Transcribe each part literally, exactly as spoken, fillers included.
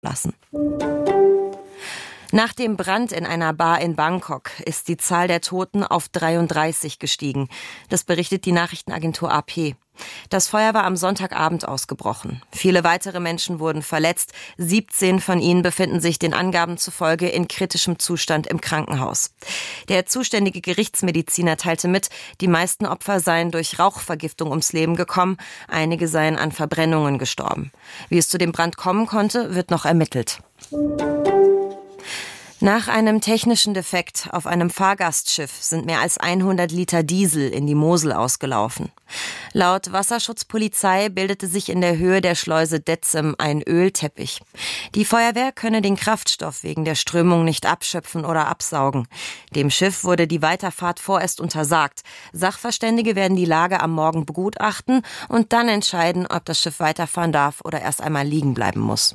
lassen. Nach dem Brand in einer Bar in Bangkok ist die Zahl der Toten auf dreiunddreißig gestiegen. Das berichtet die Nachrichtenagentur A P. Das Feuer war am Sonntagabend ausgebrochen. Viele weitere Menschen wurden verletzt. siebzehn von ihnen befinden sich den Angaben zufolge in kritischem Zustand im Krankenhaus. Der zuständige Gerichtsmediziner teilte mit, die meisten Opfer seien durch Rauchvergiftung ums Leben gekommen. Einige seien an Verbrennungen gestorben. Wie es zu dem Brand kommen konnte, wird noch ermittelt. Nach einem technischen Defekt auf einem Fahrgastschiff sind mehr als hundert Liter Diesel in die Mosel ausgelaufen. Laut Wasserschutzpolizei bildete sich in der Höhe der Schleuse Detzem ein Ölteppich. Die Feuerwehr könne den Kraftstoff wegen der Strömung nicht abschöpfen oder absaugen. Dem Schiff wurde die Weiterfahrt vorerst untersagt. Sachverständige werden die Lage am Morgen begutachten und dann entscheiden, ob das Schiff weiterfahren darf oder erst einmal liegen bleiben muss.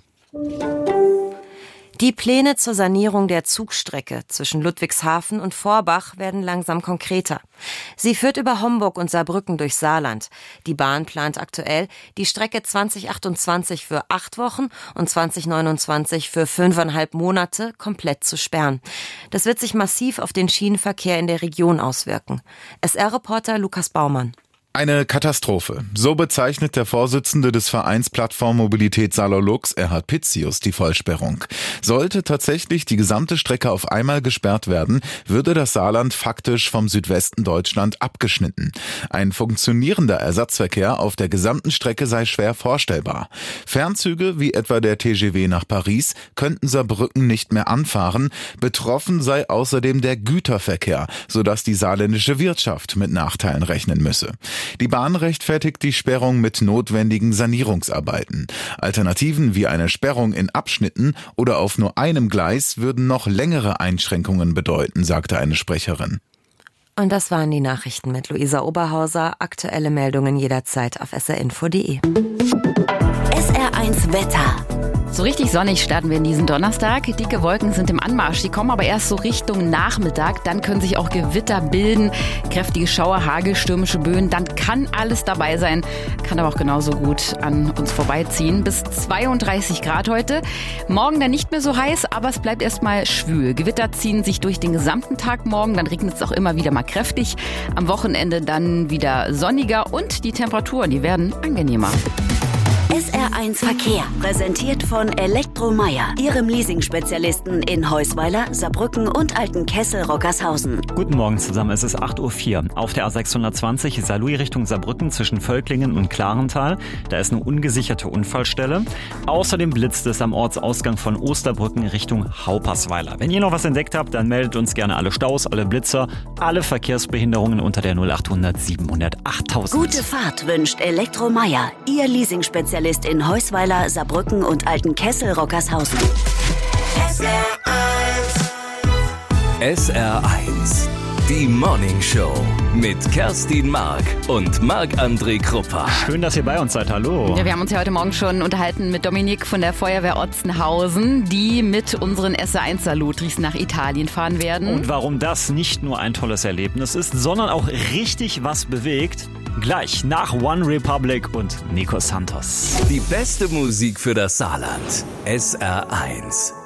Die Pläne zur Sanierung der Zugstrecke zwischen Ludwigshafen und Forbach werden langsam konkreter. Sie führt über Homburg und Saarbrücken durch Saarland. Die Bahn plant aktuell, die Strecke zwanzig achtundzwanzig für acht Wochen und zwanzig neunundzwanzig für fünfeinhalb Monate komplett zu sperren. Das wird sich massiv auf den Schienenverkehr in der Region auswirken. S R-Reporter Lukas Baumann. Eine Katastrophe. So bezeichnet der Vorsitzende des Vereins Plattform Mobilität Saarlux, Erhard Pitzius, die Vollsperrung. Sollte tatsächlich die gesamte Strecke auf einmal gesperrt werden, würde das Saarland faktisch vom Südwesten Deutschland abgeschnitten. Ein funktionierender Ersatzverkehr auf der gesamten Strecke sei schwer vorstellbar. Fernzüge wie etwa der T G V nach Paris könnten Saarbrücken nicht mehr anfahren. Betroffen sei außerdem der Güterverkehr, sodass die saarländische Wirtschaft mit Nachteilen rechnen müsse. Die Bahn rechtfertigt die Sperrung mit notwendigen Sanierungsarbeiten. Alternativen wie eine Sperrung in Abschnitten oder auf nur einem Gleis würden noch längere Einschränkungen bedeuten, sagte eine Sprecherin. Und das waren die Nachrichten mit Luisa Oberhauser. Aktuelle Meldungen jederzeit auf s r info punkt d e. S R eins Wetter. So richtig sonnig starten wir in diesen Donnerstag. Dicke Wolken sind im Anmarsch. Die kommen aber erst so Richtung Nachmittag. Dann können sich auch Gewitter bilden. Kräftige Schauer, Hagel, stürmische Böen. Dann kann alles dabei sein. Kann aber auch genauso gut an uns vorbeiziehen. Bis zweiunddreißig Grad heute. Morgen dann nicht mehr so heiß, aber es bleibt erstmal schwül. Gewitter ziehen sich durch den gesamten Tag morgen. Dann regnet es auch immer wieder mal kräftig. Am Wochenende dann wieder sonniger und die Temperaturen, die werden angenehmer. S R eins Verkehr, präsentiert von Elektromeier, Ihrem Leasing-Spezialisten in Heusweiler, Saarbrücken und Altenkessel-Rockershausen. Guten Morgen zusammen, es ist acht Uhr vier. Auf der A sechshundertzwanzig Saarlouis Richtung Saarbrücken zwischen Völklingen und Klarental. Da ist eine ungesicherte Unfallstelle. Außerdem blitzt es am Ortsausgang von Osterbrücken Richtung Haupersweiler. Wenn ihr noch was entdeckt habt, dann meldet uns gerne alle Staus, alle Blitzer, alle Verkehrsbehinderungen unter der null achthundert siebenhundert achttausend. Gute Fahrt wünscht Elektromeier, Ihr Leasing-Spezialist in Heusweiler, Saarbrücken und Altenkessel-Rockershausen. S R eins. S R eins. Die Morning Show mit Kerstin Mark und Marc-André Krupper. Schön, dass ihr bei uns seid. Hallo. Ja, wir haben uns ja heute Morgen schon unterhalten mit Dominik von der Feuerwehr Otzenhausen, die mit unseren S R eins Salutris nach Italien fahren werden. Und warum das nicht nur ein tolles Erlebnis ist, sondern auch richtig was bewegt, gleich nach One Republic und Nico Santos. Die beste Musik für das Saarland. S R eins.